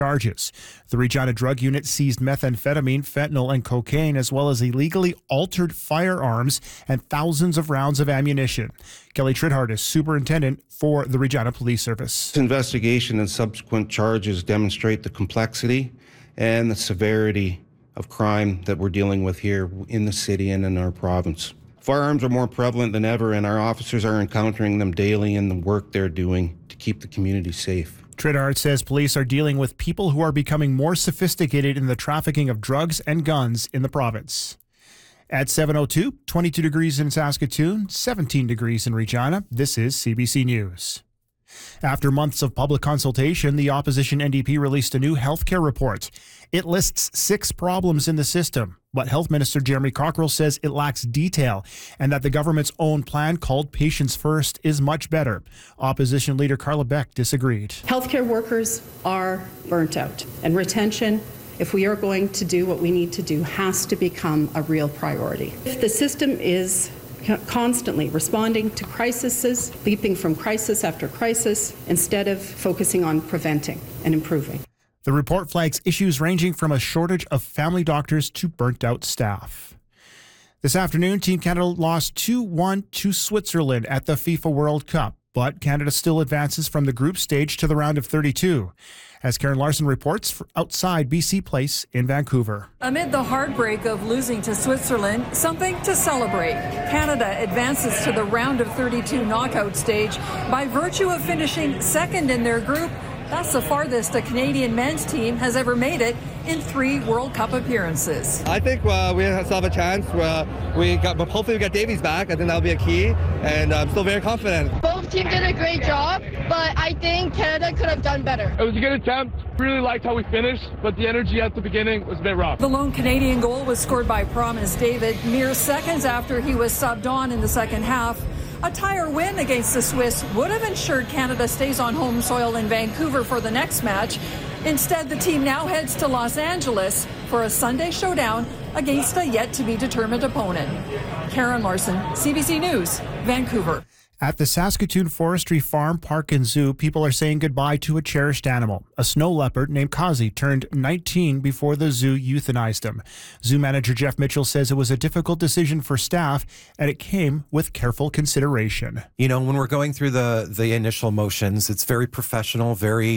charges. The Regina Drug Unit seized methamphetamine, fentanyl, and cocaine, as well as illegally altered firearms and thousands of rounds of ammunition. Kelly Tridhart is superintendent for the Regina Police Service. This investigation and subsequent charges demonstrate the complexity and the severity of crime that we're dealing with here in the city and in our province. Firearms are more prevalent than ever, and our officers are encountering them daily in the work they're doing to keep the community safe. Tridhart says police are dealing with people who are becoming more sophisticated in the trafficking of drugs and guns in the province. At 7:02, 22 degrees in Saskatoon, 17 degrees in Regina. This is CBC News. After months of public consultation, the opposition NDP released a new healthcare report. It lists 6 problems in the system, but Health Minister Jeremy Cockrell says it lacks detail and that the government's own plan called Patients First is much better. Opposition leader Carla Beck disagreed. Healthcare workers are burnt out, and retention, if we are going to do what we need to do, has to become a real priority. If the system is constantly responding to crises, leaping from crisis after crisis, instead of focusing on preventing and improving. The report flags issues ranging from a shortage of family doctors to burnt-out staff. This afternoon, Team Canada lost 2-1 to Switzerland at the FIFA World Cup, but Canada still advances from the group stage to the round of 32. As Karen Larson reports outside BC Place in Vancouver. Amid the heartbreak of losing to Switzerland, something to celebrate. Canada advances to the round of 32 knockout stage by virtue of finishing second in their group. That's the farthest a Canadian men's team has ever made it in 3 World Cup appearances. I think we still have a chance. Hopefully we get Davies back. I think that'll be a key, and I'm still very confident. Both teams did a great job, but I think Canada could have done better. It was a good attempt. Really liked how we finished, but the energy at the beginning was a bit rough. The lone Canadian goal was scored by Promise David mere seconds after he was subbed on in the second half. A tire win against the Swiss would have ensured Canada stays on home soil in Vancouver for the next match. Instead, the team now heads to Los Angeles for a Sunday showdown against a yet-to-be-determined opponent. Karen Larson, CBC News, Vancouver. At the Saskatoon Forestry Farm, Park and Zoo, people are saying goodbye to a cherished animal. A snow leopard named Kazi turned 19 before the zoo euthanized him. Zoo manager Jeff Mitchell says it was a difficult decision for staff and it came with careful consideration. You know, when we're going through the initial motions, it's very professional,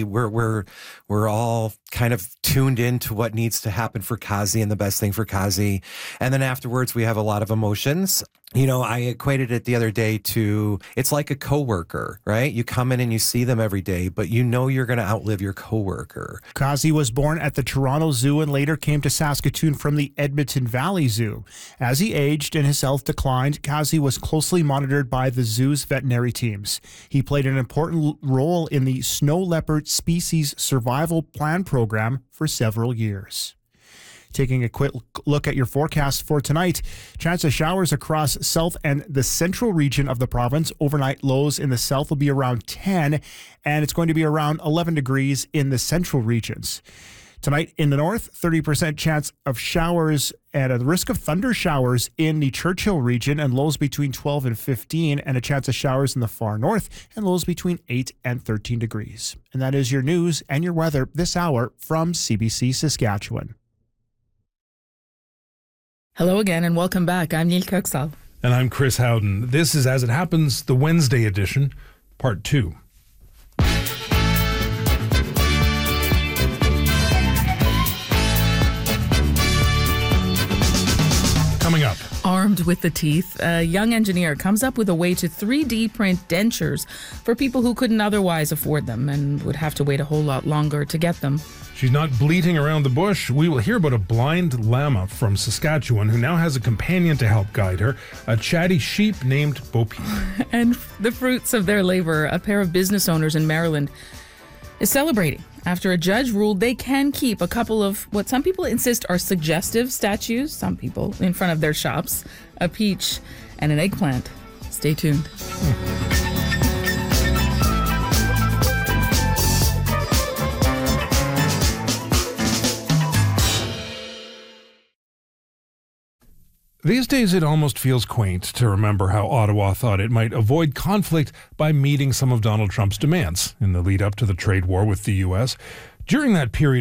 we're all kind of tuned into what needs to happen for Kazi and the best thing for Kazi. And then afterwards, we have a lot of emotions. You know, I equated it the other day to, it's like a coworker, right? You come in and you see them every day, but you know you're going to outlive your coworker. Kazi was born at the Toronto Zoo and later came to Saskatoon from the Edmonton Valley Zoo. As he aged and his health declined, Kazi was closely monitored by the zoo's veterinary teams. He played an important role in the snow leopard species survival plan program for several years. Taking a quick look at your forecast for tonight. Chance of showers across south and the central region of the province. Overnight lows in the south will be around 10, and it's going to be around 11 degrees in the central regions. Tonight in the north, 30% chance of showers and a risk of thunder showers in the Churchill region and lows between 12 and 15, and a chance of showers in the far north and lows between 8 and 13 degrees. And that is your news and your weather this hour from CBC Saskatchewan. Hello again and welcome back. I'm Neil Kirksall. And I'm Chris Howden. This is As It Happens, the Wednesday edition, part 2. Coming up. Armed with the teeth, a young engineer comes up with a way to 3D print dentures for people who couldn't otherwise afford them and would have to wait a whole lot longer to get them. She's not bleating around the bush. We will hear about a blind llama from Saskatchewan who now has a companion to help guide her, a chatty sheep named Bo Peep. And the fruits of their labor, a pair of business owners in Maryland is celebrating after a judge ruled they can keep a couple of what some people insist are suggestive statues, some people, in front of their shops, a peach and an eggplant. Stay tuned. These days, it almost feels quaint to remember how Ottawa thought it might avoid conflict by meeting some of Donald Trump's demands in the lead up to the trade war with the U.S. During that period